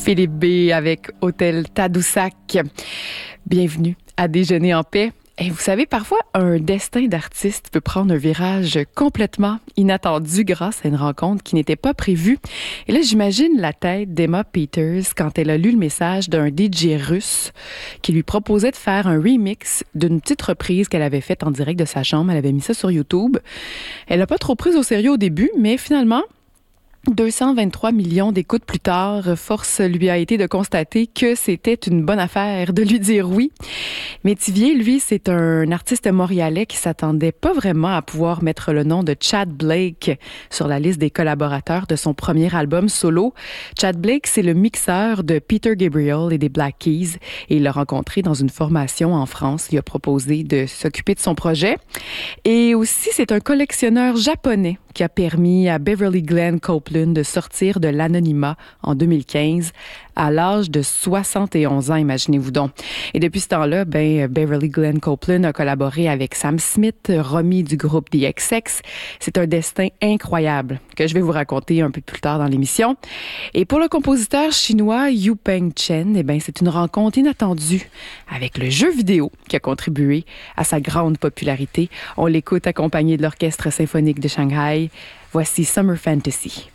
Philippe B. avec Hôtel Tadoussac. Bienvenue à Déjeuner en paix. Et vous savez, parfois, un destin d'artiste peut prendre un virage complètement inattendu grâce à une rencontre qui n'était pas prévue. Et là, j'imagine la tête d'Emma Peters quand elle a lu le message d'un DJ russe qui lui proposait de faire un remix d'une petite reprise qu'elle avait faite en direct de sa chambre. Elle avait mis ça sur YouTube. Elle n'a pas trop pris au sérieux au début, mais finalement, 223 millions d'écoutes plus tard, force lui a été de constater que c'était une bonne affaire de lui dire oui. Métivier, lui, c'est un artiste montréalais qui s'attendait pas vraiment à pouvoir mettre le nom de Chad Blake sur la liste des collaborateurs de son premier album solo. Chad Blake, c'est le mixeur de Peter Gabriel et des Black Keys et il l'a rencontré dans une formation en France. Il a proposé de s'occuper de son projet. Et aussi, c'est un collectionneur japonais qui a permis à Beverly Glenn Copeland de sortir de l'anonymat en 2015 à l'âge de 71 ans, imaginez-vous donc. Et depuis ce temps-là, Beverly Glenn Copeland a collaboré avec Sam Smith, Romy du groupe The XX. C'est un destin incroyable que je vais vous raconter un peu plus tard dans l'émission. Et pour le compositeur chinois Yu Peng Chen, c'est une rencontre inattendue avec le jeu vidéo qui a contribué à sa grande popularité. On l'écoute accompagné de l'Orchestre symphonique de Shanghai. Voici Summer Fantasy.